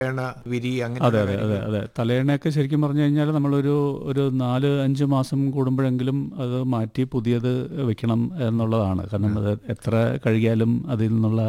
എണ്ണ വിരി അതെ അങ്ങനെയുള്ള അതെ അതെ കാര്യങ്ങൾ. അതെ തലയെണ്ണയൊക്കെ ശരിക്കും പറഞ്ഞു കഴിഞ്ഞാൽ നമ്മളൊരു 4-5 മാസം കൂടുമ്പോഴെങ്കിലും അത് മാറ്റി പുതിയത് വെക്കണം എന്നുള്ളതാണ്. കാരണം അത് എത്ര കഴുകിയാലും അതിൽ നിന്നുള്ള